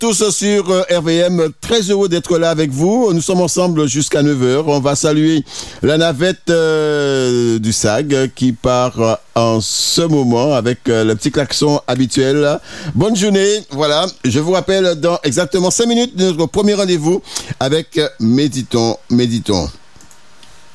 tous sur RVM, très heureux d'être là avec vous. Nous sommes ensemble jusqu'à 9h. On va saluer la navette du SAG qui part en ce moment avec le petit klaxon habituel. Bonne journée. Voilà, je vous rappelle dans exactement 5 minutes notre premier rendez-vous avec Méditons.